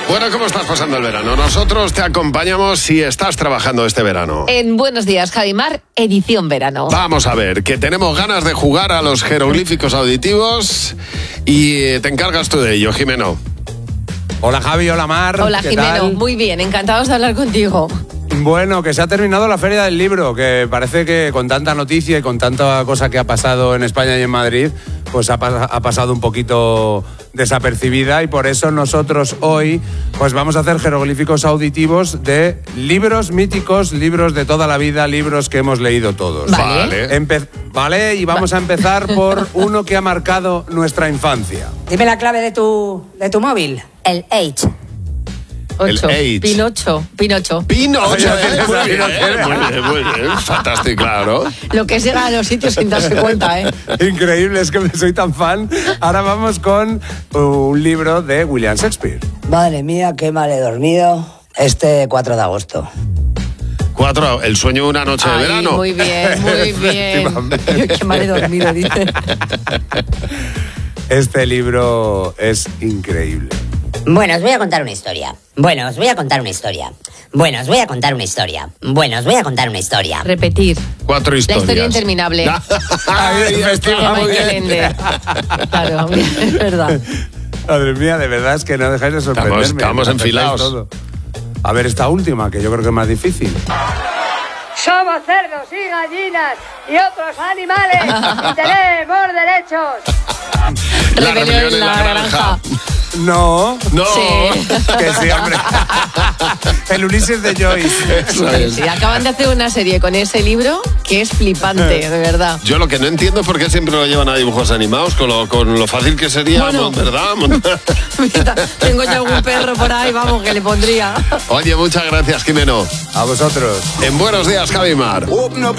Bueno, ¿cómo estás pasando el verano? Nosotros te acompañamos si estás trabajando este verano. En Buenos Días, Javimar, edición verano. Vamos a ver, que tenemos ganas de jugar a los jeroglíficos auditivos y te encargas tú de ello, Jimeno. Hola Javi, hola Mar. Hola ¿qué Jimeno, tal? muy bien, encantados de hablar contigo. Bueno, que se ha terminado la Feria del Libro, que parece que con tanta noticia y con tanta cosa que ha pasado en España y en Madrid, pues ha pasado un poquito desapercibida, y por eso nosotros hoy pues vamos a hacer jeroglíficos auditivos de libros míticos, libros de toda la vida, libros que hemos leído todos. Vale. Y vamos a empezar por uno que ha marcado nuestra infancia. Dime la clave de tu móvil. El H. 8. H. Pinocho. Pinocho, muy bien, fantástico, claro. Lo que es llegar a los sitios sin darse cuenta, ¿eh? Increíble, es que soy tan fan. Ahora vamos con un libro de William Shakespeare. Madre mía, qué mal he dormido este 4 de agosto. 4, El sueño de una noche de Ay, verano. muy bien, muy bien. Qué mal he dormido, dice. Este libro es increíble. Bueno, os voy a contar una historia. Repetir. 4 La historias. historia interminable. Ahí está, muy Michael bien. Ende. Claro, es verdad. Madre mía, de verdad es que no dejáis de sorprenderme. Estamos Me enfilados. todo. A ver, esta última, que yo creo que es más difícil. Somos cerdos y gallinas y otros animales y tenemos derechos. La Rebelión en la granja. No, No. Sí. que sí, hombre. El Ulises de Joyce. Eso es. Sí, acaban de hacer una serie con ese libro que es flipante, de verdad. Yo lo que no entiendo es por qué siempre lo llevan a dibujos animados, con lo fácil que sería, Bueno. ¿verdad? Mira, tengo yo algún perro por ahí, vamos, que le pondría. Oye, muchas gracias, Jimeno. A vosotros. En Buenos Días, Javimar.